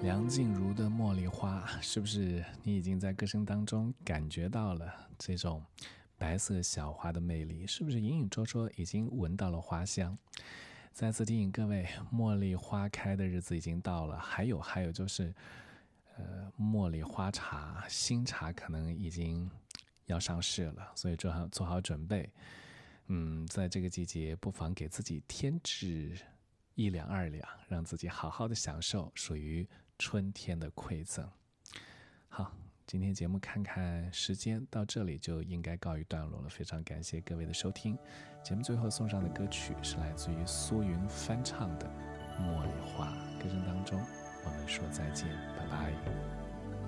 梁静茹的茉莉花，是不是你已经在歌声当中感觉到了这种白色小花的魅力？是不是隐隐绰绰已经闻到了花香？再次提醒各位，茉莉花开的日子已经到了。还有就是茉莉花茶新茶可能已经要上市了，所以做好准备。在这个季节不妨给自己添置1两2两，让自己好好的享受属于春天的馈赠。好，今天节目看看时间到这里就应该告一段落了，非常感谢各位的收听。节目最后送上的歌曲是来自于苏云翻唱的《茉莉花》，歌声当中我们说再见，拜拜。